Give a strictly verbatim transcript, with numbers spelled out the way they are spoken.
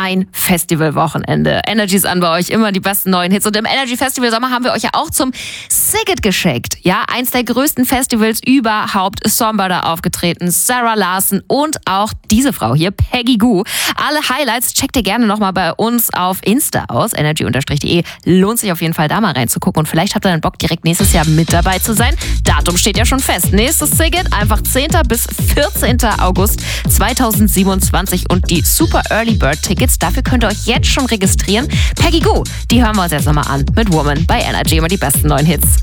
ein Festivalwochenende. Energy ist an bei euch, immer die besten neuen Hits. Und im Energy Festival Sommer haben wir euch ja auch zum Siget geschickt. Ja, eins der größten Festivals überhaupt. Somebody aufgetreten, Sarah Larson und auch diese Frau hier, Peggy Gou. Alle Highlights checkt ihr gerne nochmal bei uns auf Insta aus, energy unterstrich de. Lohnt sich auf jeden Fall da mal reinzugucken und vielleicht habt ihr dann Bock, direkt nächstes Jahr mit dabei zu sein. Datum steht ja schon fest. Nächstes Siget einfach zehnten bis vierzehnten August zweitausendsiebenundzwanzig und die Super Early Bird Tickets, dafür könnt ihr euch jetzt schon registrieren. Peggy Gou, die hören wir uns jetzt nochmal an mit Woman bei Energy, immer die besten neuen Hits.